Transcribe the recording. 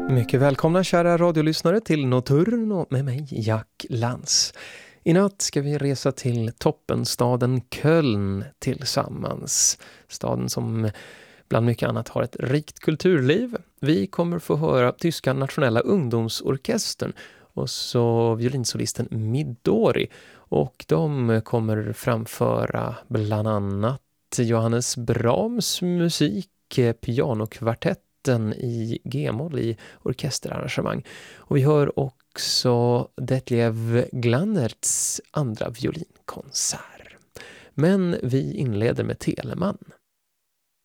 Mycket välkomna kära radiolyssnare till Nocturno med mig, Jack Lantz. I natt ska vi resa till toppenstaden Köln tillsammans. Staden som bland mycket annat har ett rikt kulturliv. Vi kommer få höra tyska nationella ungdomsorkestern och så violinsolisten Midori. Och de kommer framföra bland annat Johannes Brahms musik, pianokvartett i G-moll i orkesterarrangemang. Och vi hör också Detlev Glannerts andra violinkonsert. Men vi inleder med Telemann.